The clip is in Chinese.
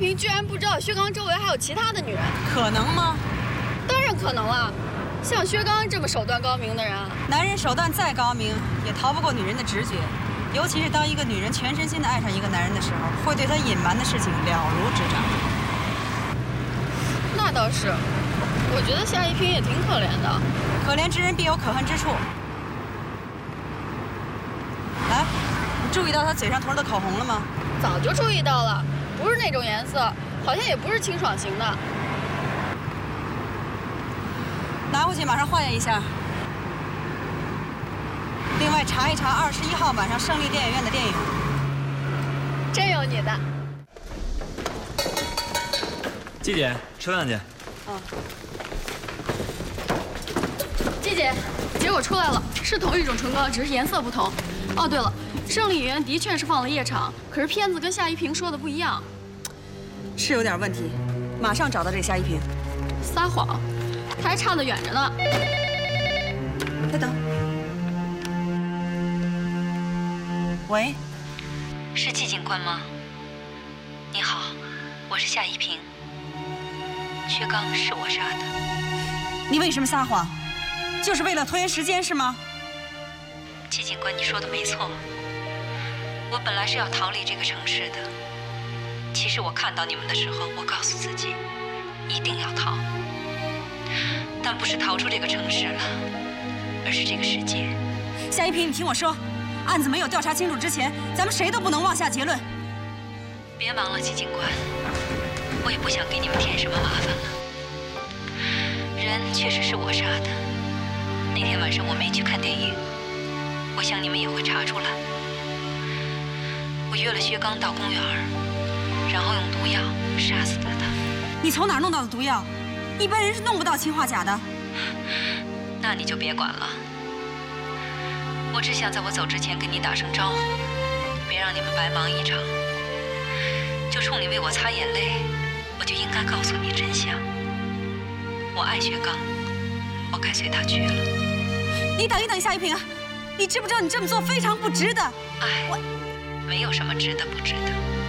平居然不知道薛刚周围还有其他的女人， 可能吗？ 当然可能了。像薛刚这么手段高明的人， 男人手段再高明，也逃不过女人的直觉。尤其是当一个女人全身心地爱上一个男人的时候，会对他隐瞒的事情了如指掌。 那倒是，我觉得夏一平也挺可怜的。 可怜之人必有可恨之处。哎，你注意到他嘴上涂的口红了吗？ 早就注意到了，不是那种颜色，好像也不是清爽型的。 拿回去马上化验一下。另外查一查21号晚上胜利电影院的电影。 真有你的。 季姐，吃饭去。 季姐，结果出来了，是同一种唇膏，只是颜色不同。哦，对了，胜利影院的确是放了夜场，可是片子跟夏一平说的不一样， 是有点问题。马上找到这个夏一平。 撒谎，他还差得远着呢。 再等。喂， 是季警官吗？你好，我是夏一平。薛刚是我杀的。 你为什么撒谎？就是为了拖延时间是吗？ 季警官，你说的没错。我本来是要逃离这个城市的。其实我看到你们的时候，我告诉自己，一定要逃。但不是逃出这个城市了，而是这个世界。 夏一平，你听我说，案子没有调查清楚之前，咱们谁都不能妄下结论。 别忙了，季警官，我也不想给你们添什么麻烦了。人确实是我杀的。那天晚上我没去看电影，我想你们也会查出来。我约了薛刚到公园，然后用毒药杀死了他。 你从哪儿弄到的毒药？一般人是弄不到氰化钾的。 那你就别管了。我只想在我走之前跟你打声招呼，别让你们白忙一场。就冲你为我擦眼泪，我就应该告诉你真相。我爱薛刚，我该随他去了。 你等一等，夏一平，你知不知道你这么做非常不值得？ 爱，没有什么值得不值得。